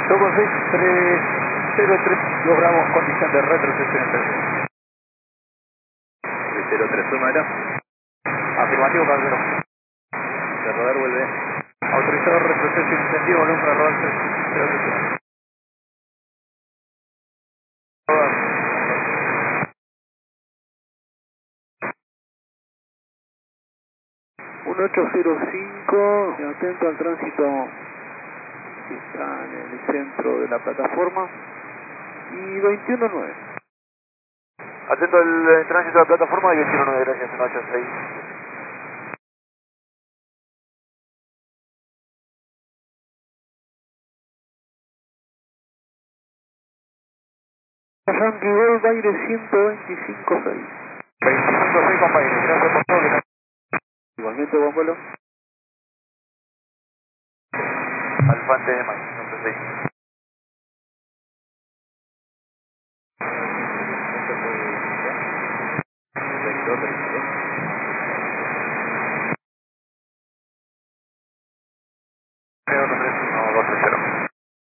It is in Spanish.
Togo 6303, logramos condición de retrocesión en 303, número. Afirmativo, caballero. El radar vuelve. Autorizado retroceso incendivo, volumen para radar 303. 1805, atento al tránsito que está en el centro de la plataforma. Y 219. Atento al tránsito de la plataforma y 219, gracias, 186. Yankee Golf, aire 125.6. 25.6, compañeros, gracias por todo. Igualmente, buen vuelo. Alfante de Mike, 106.